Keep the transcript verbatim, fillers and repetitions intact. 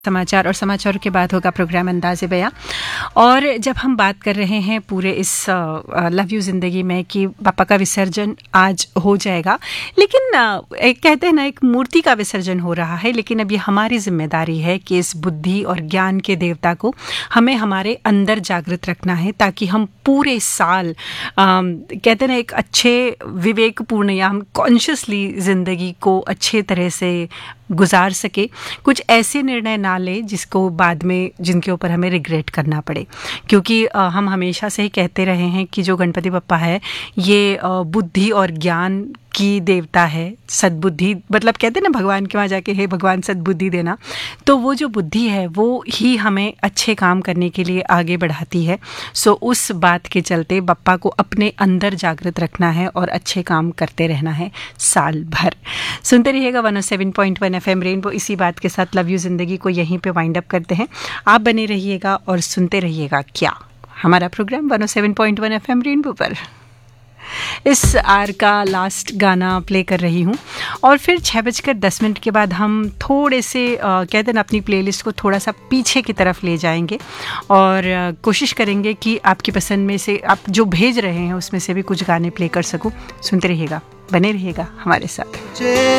समाचार और समाचारों के बाद होगा प्रोग्राम अंदाज़े बयां। और जब हम बात कर रहे हैं पूरे इस लव यू ज़िंदगी में कि पापा का विसर्जन आज हो जाएगा, लेकिन एक कहते हैं ना, एक मूर्ति का विसर्जन हो रहा है, लेकिन अब ये हमारी जिम्मेदारी है कि इस बुद्धि और ज्ञान के देवता को हमें हमारे अंदर जागृत रखना है, ताकि हम पूरे साल आ, कहते हैं ना, एक अच्छे विवेकपूर्ण या हम कॉन्शियसली ज़िंदगी को अच्छे तरह से गुजार सके, कुछ ऐसे निर्णय ना ले जिसको बाद में जिनके ऊपर हमें रिग्रेट करना पड़े। क्योंकि आ, हम हमेशा से ही कहते रहे हैं कि जो गणपति बप्पा है ये आ, बुद्धि और ज्ञान की देवता है, सद्बुद्धि, मतलब कहते हैं ना भगवान के वहाँ जाके हे भगवान सद्बुद्धि देना। तो वो जो बुद्धि है वो ही हमें अच्छे काम करने के लिए आगे बढ़ाती है। सो उस बात के चलते बप्पा को अपने अंदर जागृत रखना है और अच्छे काम करते रहना है साल भर। सुनते रहिएगा one O seven point one F M rainbow. इसी बात के साथ लव यू ज़िंदगी को यहीं पे वाइंड अप करते हैं। आप बने रहिएगा और सुनते रहिएगा क्या हमारा programme one O seven point one F M rainbow पर। इस आर का लास्ट गाना प्ले कर रही हूँ और फिर छः बजकर दस मिनट के बाद हम थोड़े से आ, कहते हैं ना, अपनी प्लेलिस्ट को थोड़ा सा पीछे की तरफ ले जाएंगे और आ, कोशिश करेंगे कि आपकी पसंद में से आप जो भेज रहे हैं उसमें से भी कुछ गाने प्ले कर सकूँ। सुनते रहिएगा, बने रहिएगा हमारे साथ।